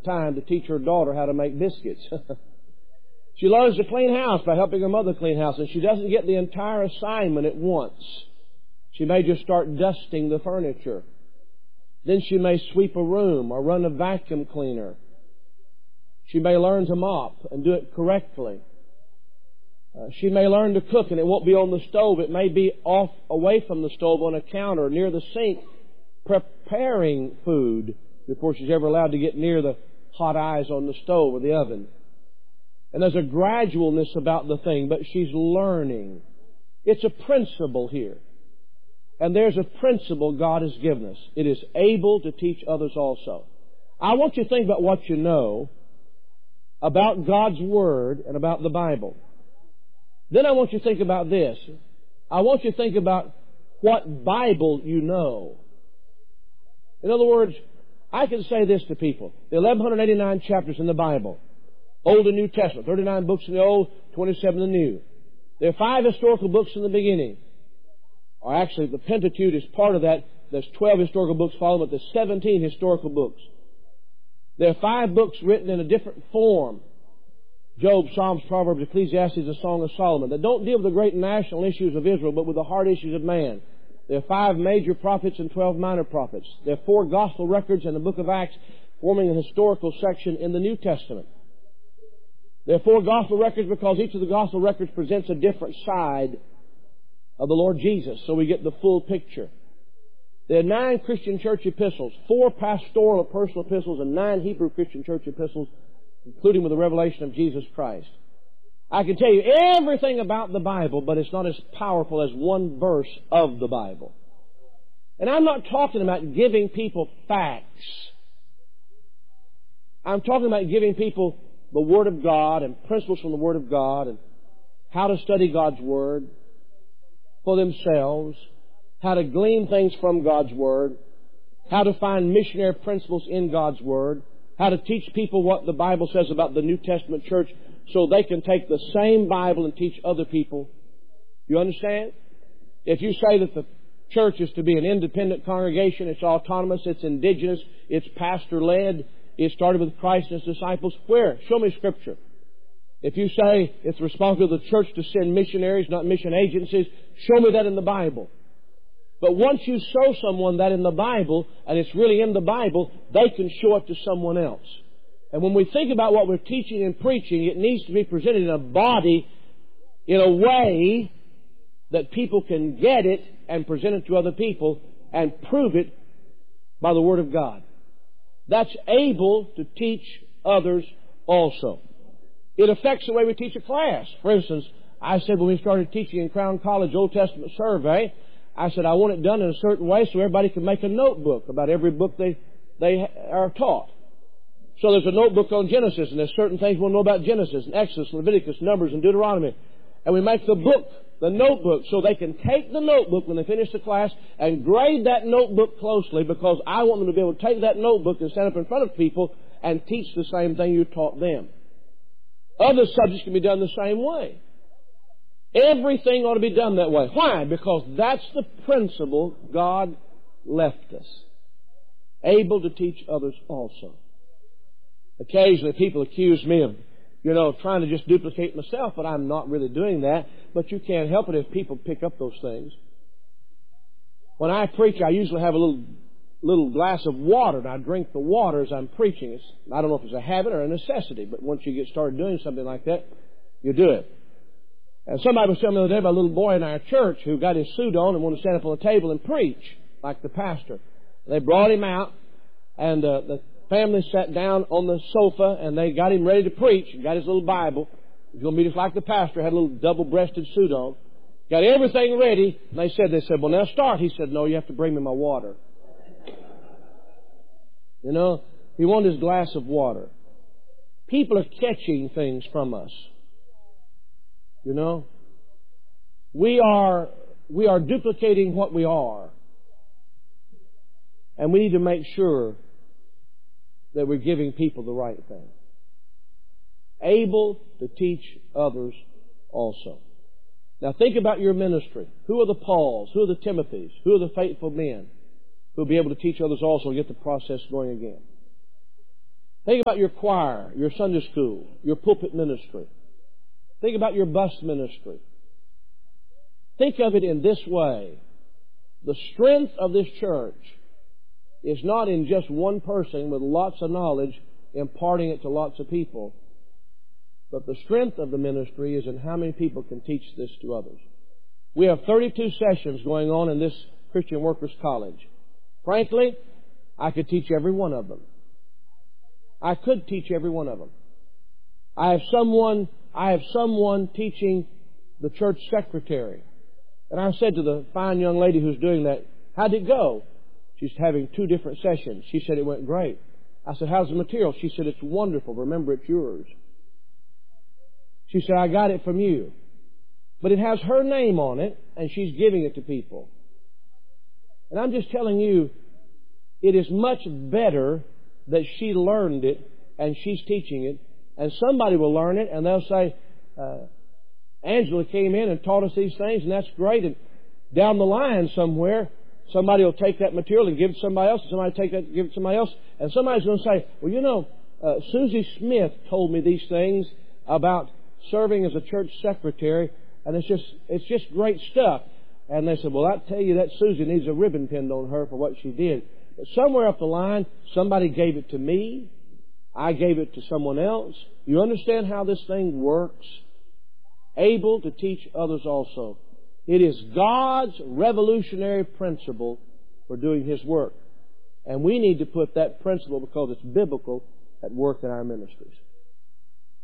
time to teach her daughter how to make biscuits. She learns to clean house by helping her mother clean house, and she doesn't get the entire assignment at once. She may just start dusting the furniture. Then she may sweep a room or run a vacuum cleaner. She may learn to mop and do it correctly. She may learn to cook, and it won't be on the stove. It may be off away from the stove on a counter near the sink, preparing food before she's ever allowed to get near the hot eyes on the stove or the oven. And there's a gradualness about the thing, but she's learning. It's a principle here. And there's a principle God has given us. It is able to teach others also. I want you to think about what you know about God's Word and about the Bible. Then I want you to think about this. I want you to think about what Bible you know. In other words, I can say this to people. The 1,189 chapters in the Bible, Old and New Testament, 39 books in the Old, 27 in the New. There are 5 historical books in the beginning. Or actually, the Pentateuch is part of that. There's 12 historical books following, but there's 17 historical books. There are 5 books written in a different form. Job, Psalms, Proverbs, Ecclesiastes, and Song of Solomon, that don't deal with the great national issues of Israel, but with the heart issues of man. There are 5 major prophets and 12 minor prophets. There are 4 gospel records in the book of Acts, forming a historical section in the New Testament. There are 4 gospel records because each of the gospel records presents a different side of the Lord Jesus, so we get the full picture. There are 9 Christian church epistles, 4 pastoral or personal epistles, and 9 Hebrew Christian church epistles, including with the revelation of Jesus Christ. I can tell you everything about the Bible, but it's not as powerful as one verse of the Bible. And I'm not talking about giving people facts. I'm talking about giving people the Word of God and principles from the Word of God and how to study God's Word for themselves, how to glean things from God's Word, how to find missionary principles in God's Word, how to teach people what the Bible says about the New Testament church so they can take the same Bible and teach other people. You understand? If you say that the church is to be an independent congregation, it's autonomous, it's indigenous, it's pastor-led, it started with Christ and His disciples, where? Show me Scripture. If you say it's the responsibility of the church to send missionaries, not mission agencies, show me that in the Bible. But once you show someone that in the Bible, and it's really in the Bible, they can show it to someone else. And when we think about what we're teaching and preaching, it needs to be presented in a body, in a way that people can get it and present it to other people and prove it by the Word of God. That's able to teach others also. It affects the way we teach a class. For instance, I said when we started teaching in Crown College Old Testament survey, I said I want it done in a certain way so everybody can make a notebook about every book they are taught. So there's a notebook on Genesis, and there's certain things we'll know about Genesis, and Exodus, Leviticus, Numbers, and Deuteronomy. And we make the book, the notebook, so they can take the notebook when they finish the class and grade that notebook closely, because I want them to be able to take that notebook and stand up in front of people and teach the same thing you taught them. Other subjects can be done the same way. Everything ought to be done that way. Why? Because that's the principle God left us. Able to teach others also. Occasionally people accuse me of, trying to just duplicate myself, but I'm not really doing that. But you can't help it if people pick up those things. When I preach, I usually have a little glass of water, and I drink the water as I'm preaching. I don't know if it's a habit or a necessity, but once you get started doing something like that, you do it. And somebody was telling me the other day about a little boy in our church who got his suit on and wanted to stand up on the table and preach like the pastor. They brought him out, and the family sat down on the sofa, and they got him ready to preach. He got his little Bible. He was going to be just like the pastor, had a little double-breasted suit on. Got everything ready, and they said, well, now start. He said, no, you have to bring me my water. He wanted his glass of water. People are catching things from us. We are duplicating what we are. And we need to make sure that we're giving people the right thing. Able to teach others also. Now think about your ministry. Who are the Pauls? Who are the Timothys? Who are the faithful men who will be able to teach others also and get the process going again? Think about your choir, your Sunday school, your pulpit ministry. Think about your bus ministry. Think of it in this way. The strength of this church is not in just one person with lots of knowledge imparting it to lots of people. But the strength of the ministry is in how many people can teach this to others. We have 32 sessions going on in this Christian Workers College. Frankly, I could teach every one of them. I could teach every one of them. I have someone teaching the church secretary. And I said to the fine young lady who's doing that, how'd it go? She's having 2 different sessions. She said it went great. I said, how's the material? She said, it's wonderful. Remember, it's yours. She said, I got it from you. But it has her name on it, and she's giving it to people. And I'm just telling you, it is much better that she learned it, and she's teaching it, and somebody will learn it, and they'll say, Angela came in and taught us these things, and that's great. And down the line somewhere, somebody will take that material and give it to somebody else, and somebody will take that and give it to somebody else, and somebody's going to say, well, you know, Susie Smith told me these things about serving as a church secretary, and it's just great stuff. And they said, well, I tell you, that Susie needs a ribbon pinned on her for what she did. But somewhere up the line, somebody gave it to me. I gave it to someone else. You understand how this thing works? Able to teach others also. It is God's revolutionary principle for doing His work. And we need to put that principle, because it's biblical, at work in our ministries.